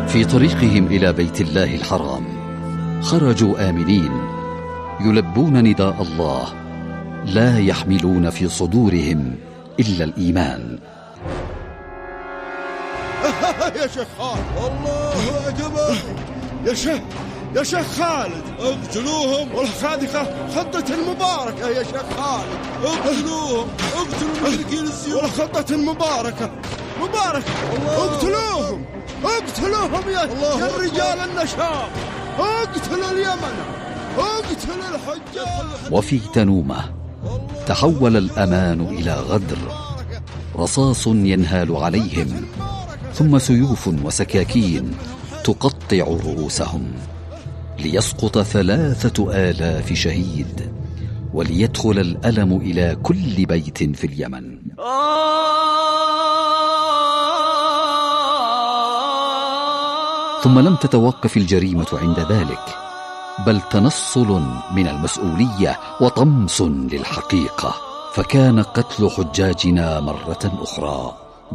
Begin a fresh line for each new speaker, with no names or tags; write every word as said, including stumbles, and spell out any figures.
في طريقهم إلى بيت الله الحرام خرجوا آمنين يلبون نداء الله، لا يحملون في صدورهم إلا الإيمان.
يا شيخ خالد، الله أكبر. يا شيخ يا شيخ خالد، اقتلوهم والخادقة خطة المباركة. يا شيخ خالد اقتلوهم، اقتلوا المشركين السيوف والخطة المباركة مباركة. اقتلوهم اقتلوهم يا, يا الرجال النشاط، اقتلوا اليمن، اقتلوا الحجاج.
وفي تنومة تحول الأمان إلى غدر، رصاص ينهال عليهم، ثم سيوف وسكاكين تقطع رؤوسهم، ليسقط ثلاثة آلاف شهيد، وليدخل الألم إلى كل بيت في اليمن. ثم لم تتوقف الجريمة عند ذلك، بل تنصل من المسؤولية وطمس للحقيقة، فكان قتل حجاجنا مرة أخرى